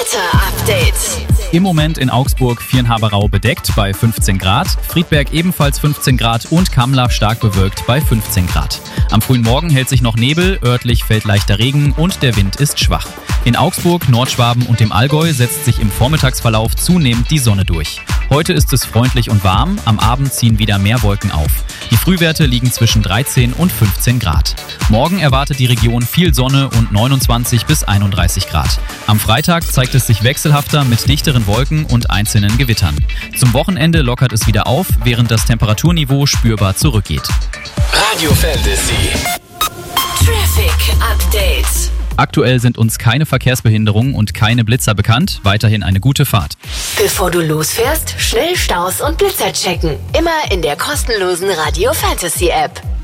Wetter-Update. Im Moment in Augsburg Viernhaberau bedeckt bei 15 Grad, Friedberg ebenfalls 15 Grad und Kammler stark bewölkt bei 15 Grad. Am frühen Morgen hält sich noch Nebel, örtlich fällt leichter Regen und der Wind ist schwach. In Augsburg, Nordschwaben und dem Allgäu setzt sich im Vormittagsverlauf zunehmend die Sonne durch. Heute ist es freundlich und warm, am Abend ziehen wieder mehr Wolken auf. Die Frühwerte liegen zwischen 13 und 15 Grad. Morgen erwartet die Region viel Sonne und 29 bis 31 Grad. Am Freitag zeigt es sich wechselhafter mit dichteren Wolken und einzelnen Gewittern. Zum Wochenende lockert es wieder auf, während das Temperaturniveau spürbar zurückgeht. Radio Fantasy. Traffic Update. Aktuell sind uns keine Verkehrsbehinderungen und keine Blitzer bekannt. Weiterhin eine gute Fahrt. Bevor du losfährst, schnell Staus und Blitzer checken. Immer in der kostenlosen Radio Fantasy App.